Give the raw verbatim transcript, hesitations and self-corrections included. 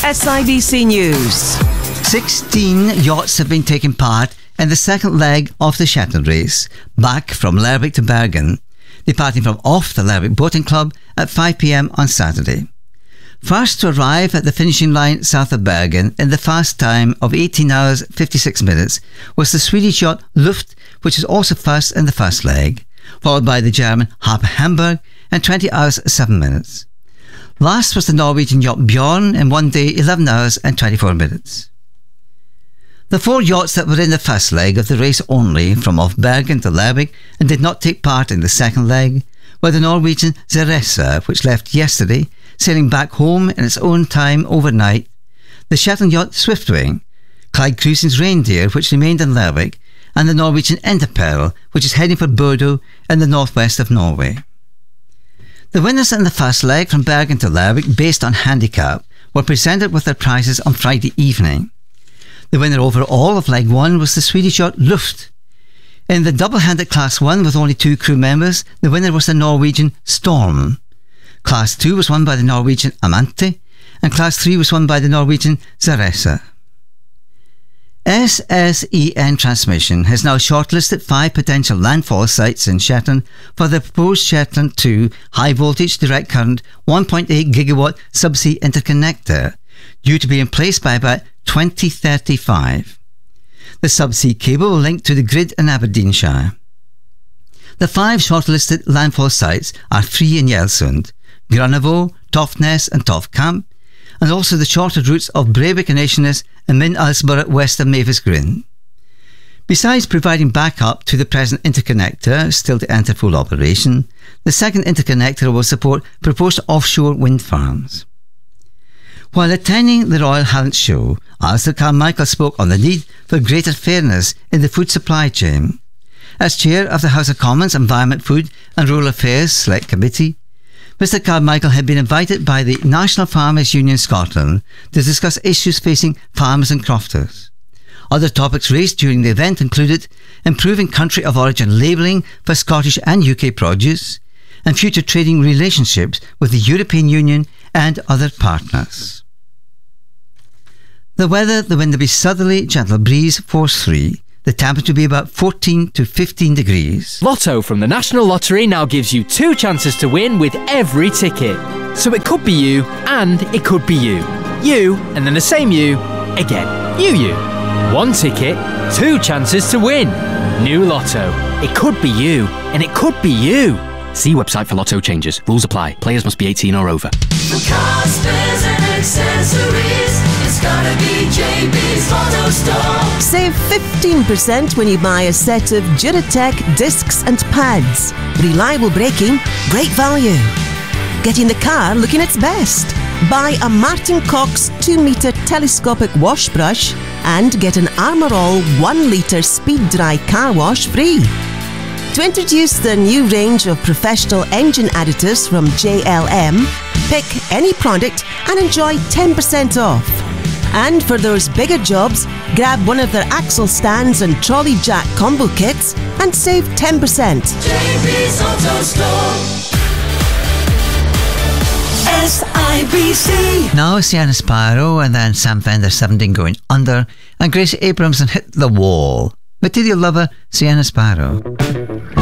S I B C News. sixteen yachts have been taking part in the second leg of the Shetland race, back from Lerwick to Bergen, departing from off the Lerwick Boating Club at five p m on Saturday. First to arrive at the finishing line south of Bergen in the fast time of eighteen hours fifty-six minutes was the Swedish yacht Luft, which is also first in the first leg, followed by the German Harper Hamburg in twenty hours seven minutes. Last was the Norwegian yacht Bjorn in one day eleven hours and twenty-four minutes. The four yachts that were in the first leg of the race only, from off Bergen to Lerwick, and did not take part in the second leg, were the Norwegian Zaressa, which left yesterday, sailing back home in its own time overnight, the Shetland yacht Swiftwing, Clyde Cruising's Reindeer, which remained in Lerwick, and the Norwegian Enterperil, which is heading for Bordeaux in the northwest of Norway. The winners in the first leg from Bergen to Lerwick, based on handicap, were presented with their prizes on Friday evening. The winner overall of leg one was the Swedish yacht Luft. In the double-handed Class one with only two crew members, the winner was the Norwegian Storm. Class two was won by the Norwegian Amante, and Class three was won by the Norwegian Zaressa. S S E N Transmission has now shortlisted five potential landfall sites in Shetland for the proposed Shetland two high-voltage direct current one point eight gigawatt subsea interconnector, due to be in place by about twenty thirty-five. The subsea cable will link to the grid in Aberdeenshire. The five shortlisted landfall sites are three in Hjelsund, Grunnevo, Toftness and Tofkamp, and also the shorter routes of Breivik and Nationnes and Min Alsborough west of Mavis Green. Besides providing backup to the present interconnector, still to enter full operation, the second interconnector will support proposed offshore wind farms. While attending the Royal Highland Show, Alistair Carmichael spoke on the need for greater fairness in the food supply chain. As chair of the House of Commons Environment, Food and Rural Affairs Select Committee, Mr Carmichael had been invited by the National Farmers Union Scotland to discuss issues facing farmers and crofters. Other topics raised during the event included improving country of origin labelling for Scottish and U K produce, and future trading relationships with the European Union and other partners. The weather, the wind will be southerly, gentle breeze, force three. The temperature will be about fourteen to fifteen degrees. Lotto from the National Lottery now gives you two chances to win with every ticket. So it could be you, and it could be you. You, and then the same you, again. You, you. One ticket, two chances to win. New Lotto. It could be you, and it could be you. See website for Lotto changes. Rules apply. Players must be eighteen or over. For cars, spares and accessories, it's gotta be J B's Lotto Store. Save fifteen percent when you buy a set of Duratec discs and pads. Reliable braking, great value. Getting the car looking its best. Buy a Martin Cox two metre telescopic wash brush and get an Armour All one litre speed dry car wash free. To introduce the new range of professional engine additives from J L M, pick any product and enjoy ten percent off. And for those bigger jobs, grab one of their axle stands and trolley jack combo kits and save ten percent. J B's Auto Store. S I B C. Now Sienna Sparrow, and then Sam Fender seventeen going under, and Grace Abramson hit the wall. Material lover, Sienna Sparrow.